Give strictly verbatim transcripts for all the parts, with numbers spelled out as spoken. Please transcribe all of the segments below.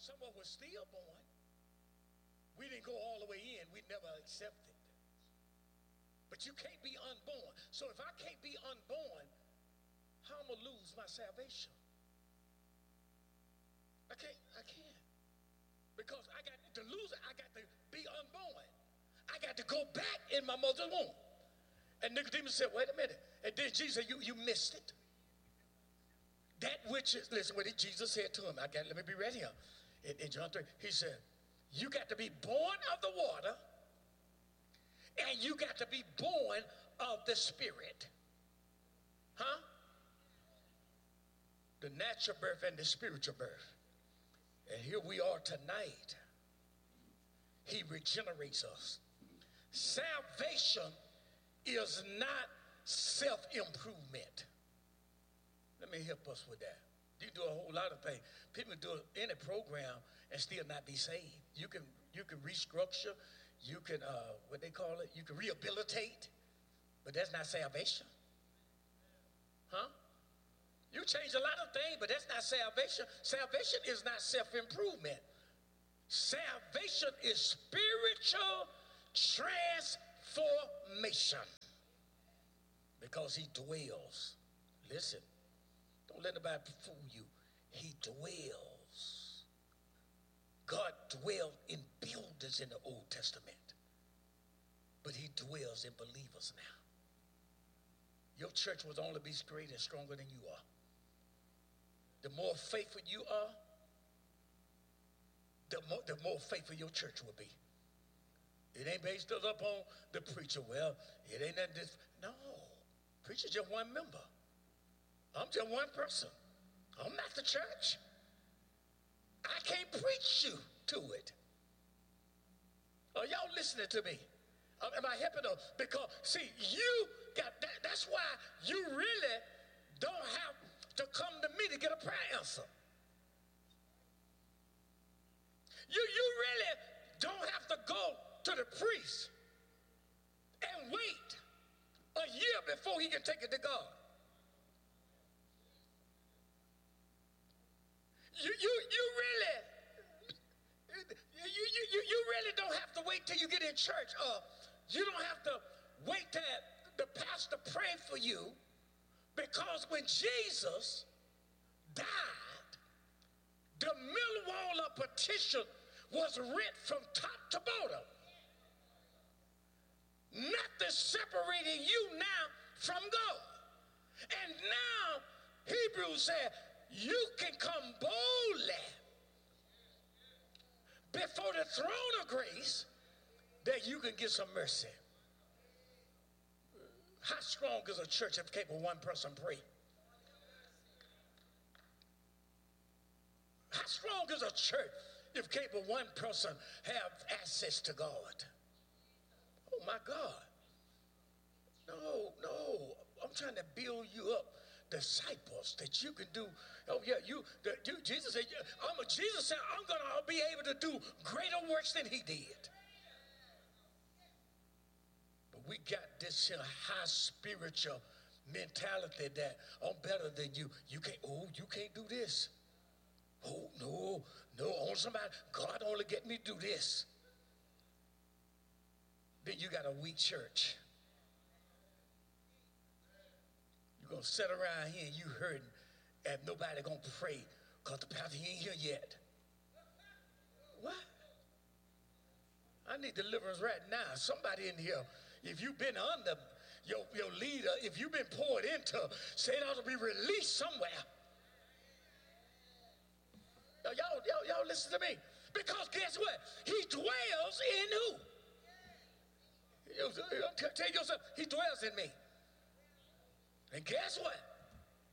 Someone was stillborn. We didn't go all the way in. We never accepted. But you can't be unborn. So if I can't be unborn, how am I going to lose my salvation? I can't. I can't. Because I got to lose it. I got to be unborn. I got to go back in my mother's womb. And Nicodemus said, wait a minute. And then Jesus said, you, you missed it. That which is, listen, what did Jesus said to him? I got, let me be read here. In, in John three, he said, you got to be born of the water, and you got to be born of the Spirit. Huh? The natural birth and the spiritual birth. And here we are tonight. He regenerates us. Salvation is not self-improvement. Let me help us with that. You do a whole lot of things. People do any program and still not be saved. You can you can restructure. You can, uh, what they call it, you can rehabilitate. But that's not salvation. Huh? You change a lot of things, but that's not salvation. Salvation is not self-improvement. Salvation is spiritual transformation. Because he dwells. Listen, don't let nobody fool you. He dwells. God dwelled in builders in the Old Testament. But he dwells in believers now. Your church will only be greater and stronger than you are. The more faithful you are, the more, the more faithful your church will be. It ain't based upon the preacher. Well, it ain't that this. No, preacher's just one member. I'm just one person. I'm not the church. I can't preach you to it. Are y'all listening to me? Am I helping them? Because, see, you got that. That's why you really don't have to come to me to get a prayer answer. You, you really don't have to go to the priest and wait a year before he can take it to God. You, you, you really, you, you, you, you really don't have to wait till you get in church. Uh, you don't have to wait till the pastor pray for you, because when Jesus died, the middle wall of partition was rent from top to bottom. Nothing separating you now from God. And now Hebrews said, you can come boldly before the throne of grace that you can get some mercy. How strong is a church if capable one person pray? How strong is a church if capable one person have access to God? Oh my God. No, no. I'm trying to build you up disciples that you can do. Oh yeah, you, the, you Jesus said, I'm a, Jesus said, I'm gonna be able to do greater works than he did. But we got this uh, high spiritual mentality that I'm better than you. You can't, oh, you can't do this. Oh, no, no, only somebody, God only get me to do this. Then you got a weak church. You're going to sit around here and you hurting and nobody going to pray because the pastor he ain't here yet. What? I need deliverance right now. Somebody in here, if you've been under your, your leader, if you've been poured into, say it ought to be released somewhere. Now, y'all, y'all, y'all listen to me. Because guess what? He dwells in who? Tell yourself, he dwells in me. And guess what?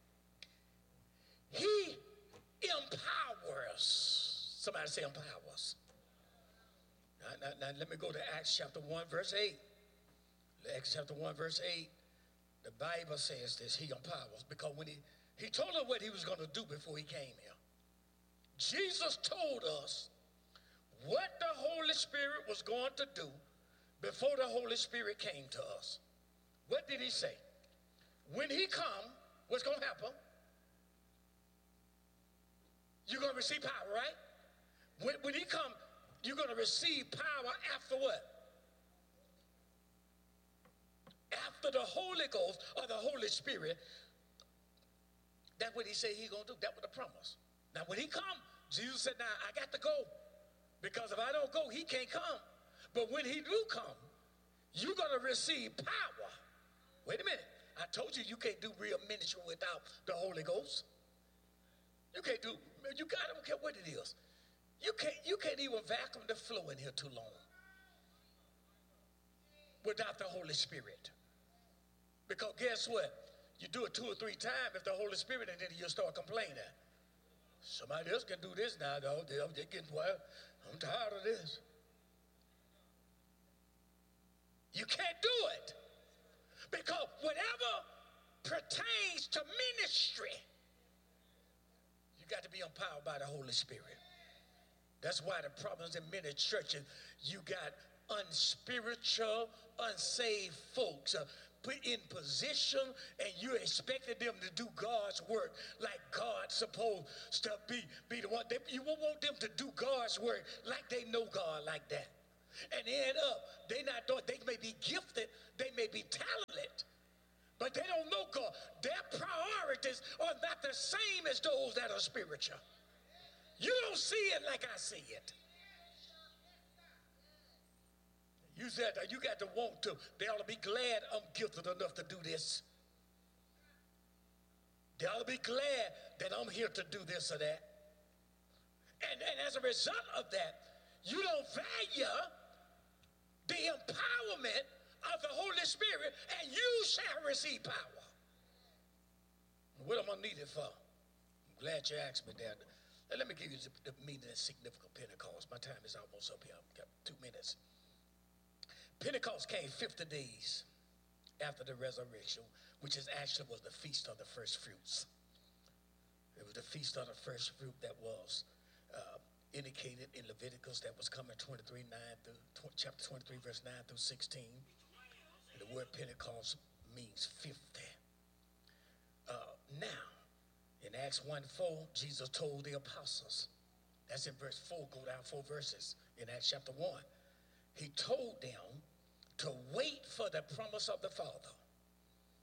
He empowers. Somebody say empowers. Now, now, now let me go to Acts chapter one, verse eight. Acts chapter one, verse eight. The Bible says this, he empowers. Because when he, he told us what he was going to do before he came here. Jesus told us what the Holy Spirit was going to do before the Holy Spirit came to us. What did he say? When he come, what's going to happen? You're going to receive power, right? When, when he come, you're going to receive power after what? After the Holy Ghost or the Holy Spirit. That's what he said he's going to do. That's what the promise. Now, when he come, Jesus said, now, I got to go. Because if I don't go, he can't come. But when he do come, you're going to receive power. Wait a minute. I told you you can't do real ministry without the Holy Ghost. You can't do, you got, I don't care what it is. You can't, you can't even vacuum the floor in here too long without the Holy Spirit. Because guess what? You do it two or three times if the Holy Spirit, and then you'll start complaining. Somebody else can do this now, though. They're, they're getting, well, I'm tired of this. You can't do it. Because whatever pertains to ministry, you got to be empowered by the Holy Spirit. That's why the problems in many churches, you got unspiritual, unsaved folks uh, put in position, and you expected them to do God's work like God's supposed to be, be the one. They, you won't want them to do God's work like they know God like that. And end up, they not doing, they may be gifted, they may be talented, but they don't know God. Their priorities are not the same as those that are spiritual. You don't see it like I see it. You said that you got to want to. They ought to be glad I'm gifted enough to do this. They ought to be glad that I'm here to do this or that. And, and as a result of that, you don't value the empowerment of the Holy Spirit, and you shall receive power. What am I needed for? I'm glad you asked me that. Now, let me give you the, the meaning and significance of Pentecost. My time is almost up here. I've got two minutes. Pentecost came fifty days after the resurrection, which is actually was the feast of the first fruits. It was the feast of the first fruit that was uh, indicated in Leviticus, that was coming twenty-three, nine through chapter twenty-three, verse nine through sixteen. And the word Pentecost means fifty. Uh, now, in Acts one four, Jesus told the apostles, that's in verse four, go down four verses in Acts chapter one. He told them to wait for the promise of the Father,